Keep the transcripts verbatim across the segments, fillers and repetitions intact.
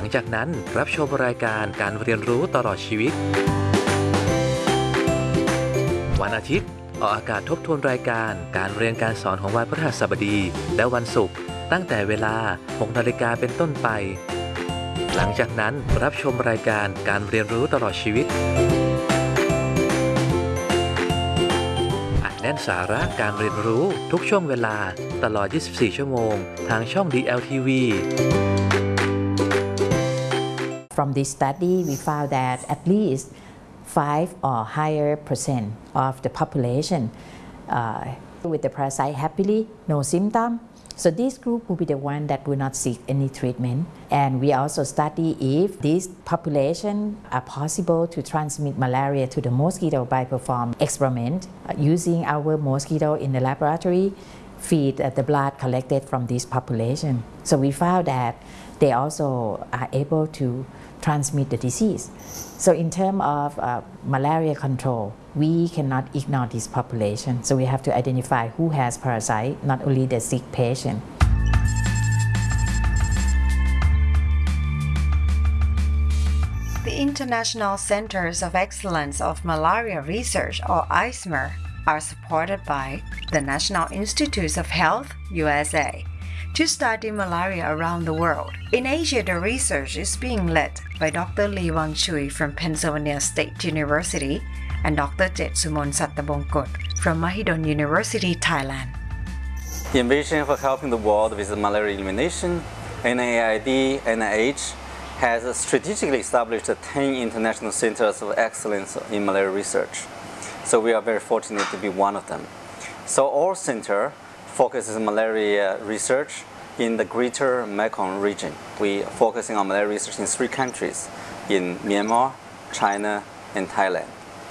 จากนั้นรับชมรายการการเรียนรู้ตลอดชีวิตวันอาทิตย์ออกอากาศทบทวนรายการการเรียนการสอนของวันพฤหัสบดีและวันศุกร์ตั้งแต่เวลา หกนาฬิกาเป็นต้นไปหลังจากนั้นรับชมรายการการเรียนรู้ตลอดชีวิตอัดแน่นสาระการเรียนรู้ทุกช่วงเวลาตลอด ยี่สิบสี่ ชั่วโมงทางช่อง ดี แอล ที วี From this study, we found that at least five or higher percent of the population uh, with the parasite happily, no symptom. So this group will be the one that will not seek any treatment. And we also study if this population are possible to transmit malaria to the mosquito by perform experiment uh, using our mosquito in the laboratory, feed uh, the blood collected from this population. So we found that they also are able to transmit the disease. So in terms of uh, malaria control, we cannot ignore this population. So we have to identify who has parasite, not only the sick patient. The International Centers of Excellence of Malaria Research, or I S M E R, are supported by the National Institutes of Health, U S A, to study malaria around the world. In Asia, the research is being led by Doctor Lee Wang Chui from Pennsylvania State University and Doctor Jetsumon Sattabongkot from Mahidol University, Thailand. In vision for helping the world with malaria elimination, N I I D, N I H has strategically established ten international centers of excellence in malaria research. So we are very fortunate to be one of them. So our center focuses on malaria research in the greater Mekong region. We are focusing on malaria research in three countries, in Myanmar, China, and Thailand.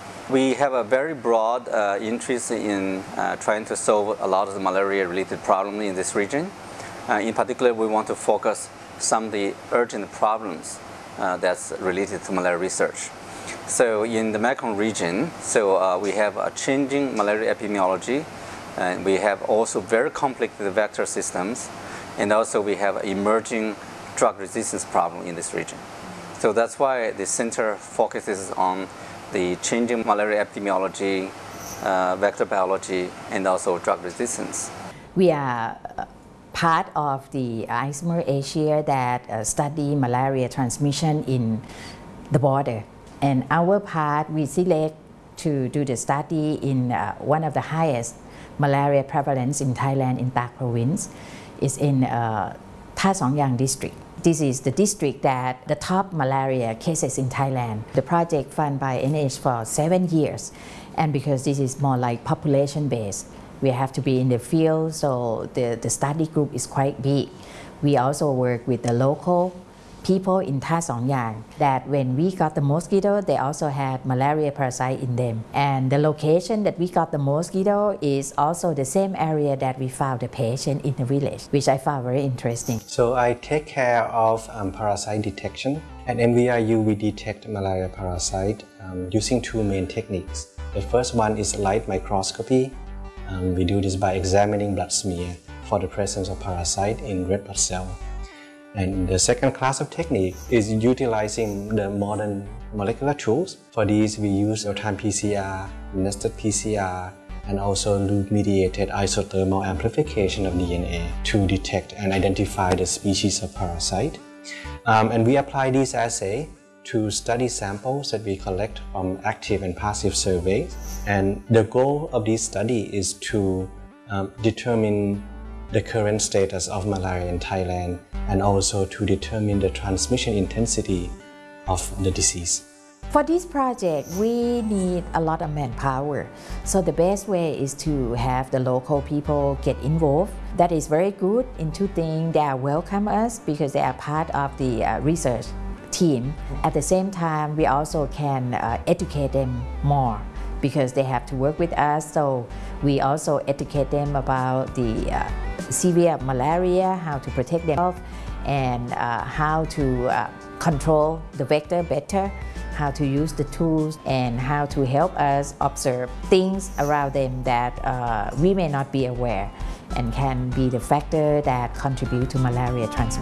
We have a very broad uh, interest in uh, trying to solve a lot of the malaria-related problems in this region. Uh, in particular, we want to focus some of the urgent problems uh, that's related to malaria research. So in the Mekong region, so uh, we have a changing malaria epidemiology, and we have also very complicated vector systems, and also we have emerging drug resistance problem in this region. So that's why the center focuses on the changing malaria epidemiology, uh, vector biology, and also drug resistance. We are part of the I S M E R Asia that uh, study malaria transmission in the border. And our part, we select to do the study in uh, one of the highest malaria prevalence in Thailand, in Tak province, is in uh, Tha Song Yang district. This is the district that the top malaria cases in Thailand. The project funded by N I H for seven years. And because this is more like population based, we have to be in the field, so the, the study group is quite big. We also work with the local people in Tha Song Yang, that when we got the mosquito, they also had malaria parasite in them. And the location that we got the mosquito is also the same area that we found the patient in the village, which I found very interesting. So I take care of um, parasite detection. At M V I U, we detect malaria parasite um, using two main techniques. The first one is light microscopy. Um, we do this by examining blood smear for the presence of parasite in red blood cell. And the second class of technique is utilizing the modern molecular tools. For these, we use real-time P C R, nested P C R, and also loop-mediated isothermal amplification of D N A to detect and identify the species of parasite. Um, and we apply these assays to study samples that we collect from active and passive surveys. And the goal of this study is to um, determine the current status of malaria in Thailand, and also to determine the transmission intensity of the disease. For this project, we need a lot of manpower. So the best way is to have the local people get involved. That is very good in two things. They welcome us because they are part of the uh, research team. At the same time, we also can uh, educate them more because they have to work with us. So we also educate them about the uh, severe malaria, how to protect themselves, and uh, how to uh, control the vector better, how to use the tools, and how to help us observe things around them that uh, we may not be aware and can be the factor that contribute to malaria transmission.